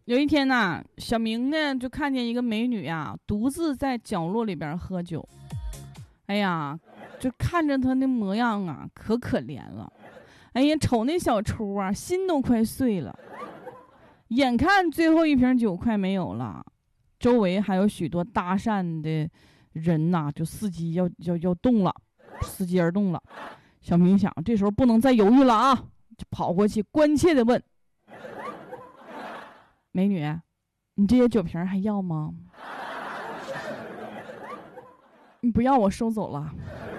有一天呢，小明呢就看见一个美女啊，独自在角落里边喝酒。哎呀，就看着她那模样啊，可可怜了。哎呀，瞅那小抽啊，心都快碎了。眼看最后一瓶酒快没有了，周围还有许多搭讪的人呐，就伺机要动了，伺机而动了。小明想，这时候不能再犹豫了啊，就跑过去关切地问：“美女，你这些酒瓶还要吗？你不要我收走了。”